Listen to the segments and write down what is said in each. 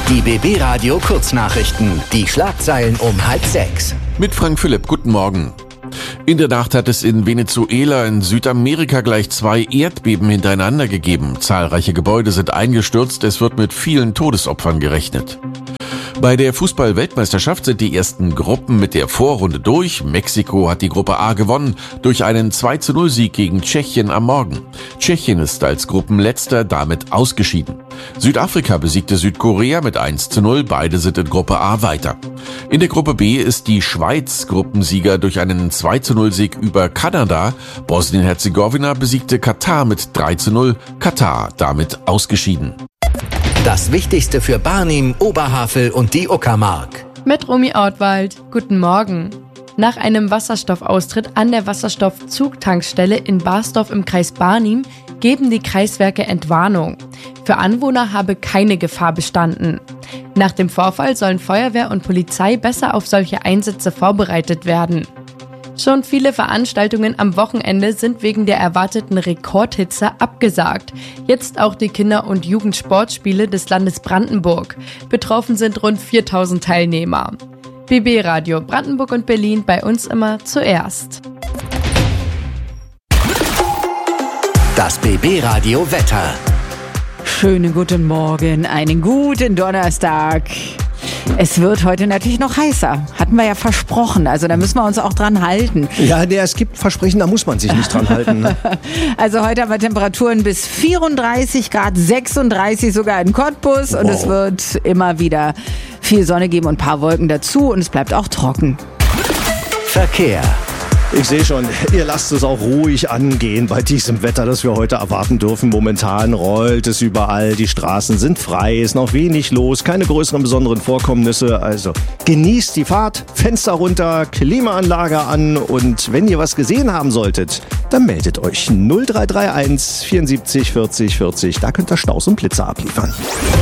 Die BB Radio Kurznachrichten. Die Schlagzeilen um 5:30. Mit Frank Philipp, guten Morgen. In der Nacht hat es in Venezuela in Südamerika gleich 2 Erdbeben hintereinander gegeben. Zahlreiche Gebäude sind eingestürzt, es wird mit vielen Todesopfern gerechnet. Bei der Fußball-Weltmeisterschaft sind die ersten Gruppen mit der Vorrunde durch. Mexiko hat die Gruppe A gewonnen durch einen 2:0-Sieg gegen Tschechien am Morgen. Tschechien ist als Gruppenletzter damit ausgeschieden. Südafrika besiegte Südkorea mit 1:0, beide sind in Gruppe A weiter. In der Gruppe B ist die Schweiz Gruppensieger durch einen 2:0-Sieg über Kanada. Bosnien-Herzegowina besiegte Katar mit 3:0, Katar damit ausgeschieden. Das Wichtigste für Barnim, Oberhavel und die Uckermark. Mit Romy Ortwald. Guten Morgen. Nach einem Wasserstoffaustritt an der Wasserstoffzugtankstelle in Barsdorf im Kreis Barnim geben die Kreiswerke Entwarnung. Für Anwohner habe keine Gefahr bestanden. Nach dem Vorfall sollen Feuerwehr und Polizei besser auf solche Einsätze vorbereitet werden. Schon viele Veranstaltungen am Wochenende sind wegen der erwarteten Rekordhitze abgesagt. Jetzt auch die Kinder- und Jugendsportspiele des Landes Brandenburg. Betroffen sind rund 4000 Teilnehmer. BB Radio Brandenburg und Berlin, bei uns immer zuerst. Das BB Radio Wetter. Schönen guten Morgen, einen guten Donnerstag. Es wird heute natürlich noch heißer. Hatten wir ja versprochen. Also da müssen wir uns auch dran halten. Ja, es gibt Versprechen, da muss man sich nicht dran halten. Also heute haben wir Temperaturen bis 34 Grad, 36 sogar in Cottbus. Und es wird immer wieder viel Sonne geben und ein paar Wolken dazu. Und es bleibt auch trocken. Verkehr. Ich sehe schon, ihr lasst es auch ruhig angehen bei diesem Wetter, das wir heute erwarten dürfen. Momentan rollt es überall, die Straßen sind frei, ist noch wenig los, keine größeren besonderen Vorkommnisse. Also genießt die Fahrt, Fenster runter, Klimaanlage an und wenn ihr was gesehen haben solltet, dann meldet euch 0331 74 40 40. Da könnt ihr Staus und Blitzer abliefern.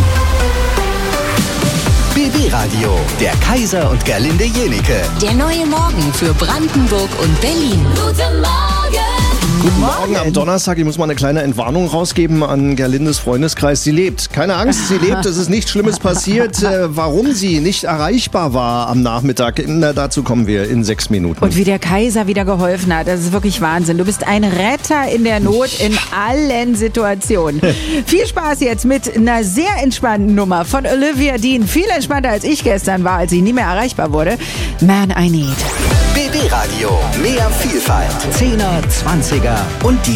BB Radio, der Kaiser und Gerlinde Jenike. Der neue Morgen für Brandenburg und Berlin. Guten Morgen! Guten Morgen am Donnerstag. Ich muss mal eine kleine Entwarnung rausgeben an Gerlindes Freundeskreis. Sie lebt. Keine Angst, sie lebt. Es ist nichts Schlimmes passiert. Warum sie nicht erreichbar war am Nachmittag, dazu kommen wir in 6 Minuten. Und wie der Kaiser wieder geholfen hat, das ist wirklich Wahnsinn. Du bist ein Retter in der Not in allen Situationen. Viel Spaß jetzt mit einer sehr entspannten Nummer von Olivia Dean. Viel entspannter als ich gestern war, als ich nie mehr erreichbar wurde. Man, I Need. BB Radio, mehr Vielfalt. 10er, 20er und die